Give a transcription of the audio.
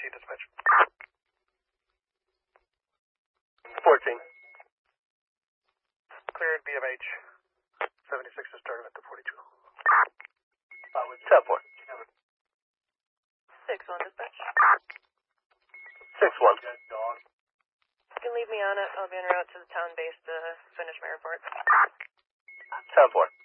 dispatch. 14. Cleared BMH. 76 is started at the 42. 10-4. 6-1 dispatch. 6-1. You can leave me on it. I'll be en route to the town base to finish my report. 10-4.